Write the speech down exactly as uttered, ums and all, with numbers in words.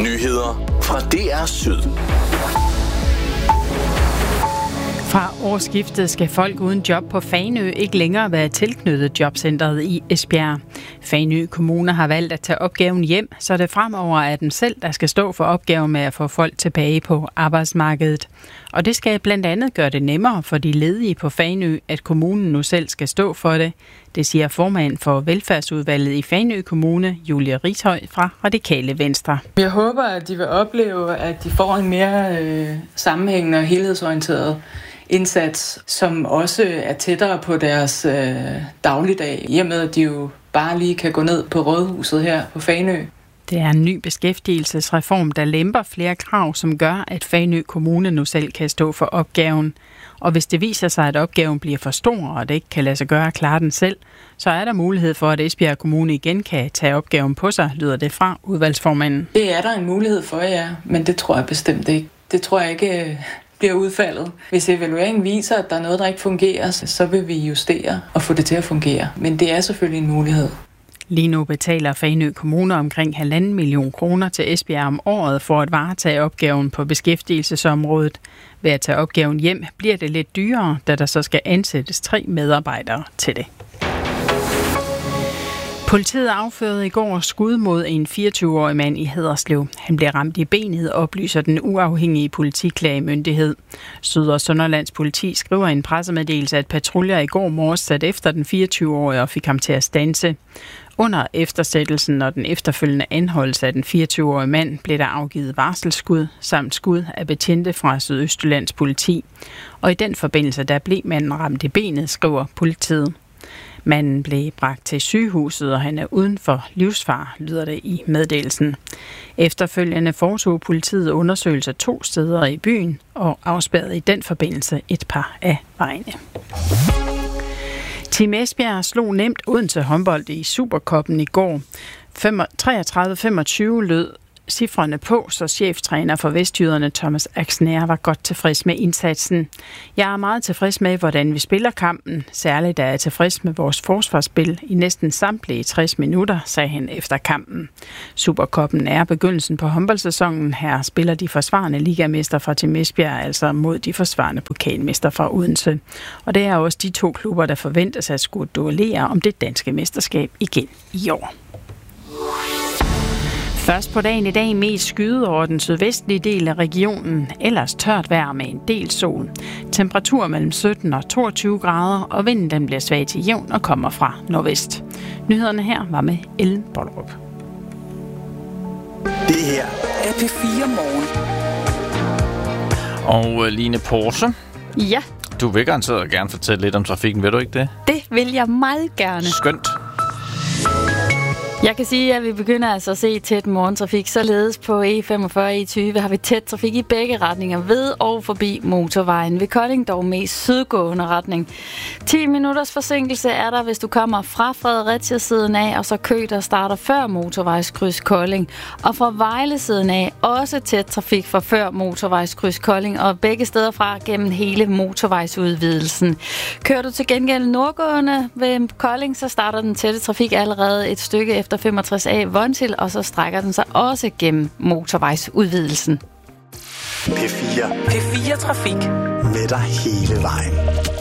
Nyheder fra D R Syd. Fra årsskiftet skal folk uden job på Fanø ikke længere være tilknyttet jobcentret i Esbjerg. Fanø Kommune har valgt at tage opgaven hjem, så det fremover er dem selv, der skal stå for opgaven med at få folk tilbage på arbejdsmarkedet. Og det skal blandt andet gøre det nemmere for de ledige på Fanø, at kommunen nu selv skal stå for det. Det siger formand for velfærdsudvalget i Fanø Kommune, Julie Rishøj fra Radikale Venstre. Jeg håber, at de vil opleve, at de får en mere øh, sammenhængende og helhedsorienteret indsats, som også er tættere på deres øh, dagligdag, i og med at de jo bare lige kan gå ned på Rådhuset her på Fanø. Det er en ny beskæftigelsesreform, der lemper flere krav, som gør, at Fanø Kommune nu selv kan stå for opgaven. Og hvis det viser sig, at opgaven bliver for stor, og det ikke kan lade sig gøre at klare den selv, så er der mulighed for, at Esbjerg Kommune igen kan tage opgaven på sig, lyder det fra udvalgsformanden. Det er der en mulighed for, ja, men det tror jeg bestemt ikke. Det tror jeg ikke bliver udfaldet. Hvis evalueringen viser, at der er noget, der ikke fungerer, så vil vi justere og få det til at fungere. Men det er selvfølgelig en mulighed. Lige nu betaler Fanø Kommune omkring halvanden million kroner til Esbjerg om året for at varetage opgaven på beskæftigelsesområdet. Ved at tage opgaven hjem bliver det lidt dyrere, da der så skal ansættes tre medarbejdere til det. Politiet affyrede i går skud mod en fireogtyve-årig mand i Haderslev. Han blev ramt i benet, oplyser den uafhængige politiklagemyndighed. Syd- og Sønderlands politi skriver i en pressemeddelelse, at patruljer i går morges satte efter den fireogtyve-årige og fik ham til at standse. Under eftersættelsen og den efterfølgende anholdelse af den fireogtyve-årige mand blev der afgivet varselsskud samt skud af betjente fra Sydøstjyllands politi. Og i den forbindelse der blev manden ramt i benet, skriver politiet. Manden blev bragt til sygehuset, og han er uden for livsfare, lyder det i meddelelsen. Efterfølgende foretog politiet undersøgelser to steder i byen og afspærrede i den forbindelse et par af vejene. Team Esbjerg slog nemt Odense håndbold i Supercuppen i går. treogtredive femogtyve lød cifrene på, så cheftræner for Vestjyderne Thomas Axner var godt tilfreds med indsatsen. Jeg er meget tilfreds med, hvordan vi spiller kampen. Særligt er jeg tilfreds med vores forsvarsspil i næsten samtlige tres minutter, sagde han efter kampen. Supercuppen er begyndelsen på håndboldsæsonen. Her spiller de forsvarende ligamester fra Team Esbjerg, altså mod de forsvarende pokalmester fra Odense. Og det er også de to klubber, der forventes at skulle duellere om det danske mesterskab igen i år. Først på dagen i dag mest skyde over den sydvestlige del af regionen, ellers tørt vejr med en del sol. Temperatur mellem sytten og toogtyve grader, og vinden den bliver svag til jævn og kommer fra nordvest. Nyhederne her var med Ellen Bollerup. Det her er P fire Morgen. Og Line Porse, ja, du vil garanteret gerne fortælle lidt om trafikken, vil du ikke det? Det vil jeg meget gerne. Skønt. Jeg kan sige, at vi begynder altså at se tæt morgentrafik. Således på E femogfyrre og E tyve har vi tæt trafik i begge retninger ved og forbi motorvejen. Ved Kolding dog mest sydgående retning. ti minutters forsinkelse er der, hvis du kommer fra Fredericia-siden af, og så kø, der starter før motorvejskryds Kolding. Og fra Vejle-siden af også tæt trafik fra før motorvejskryds Kolding, og begge steder fra gennem hele motorvejsudvidelsen. Kører du til gengæld nordgående ved Kolding, så starter den tætte trafik allerede et stykke efter femogtres A Vontil, og så strækker den sig også gennem motorvejsudvidelsen. P fire. P fire Trafik. Med dig hele vejen.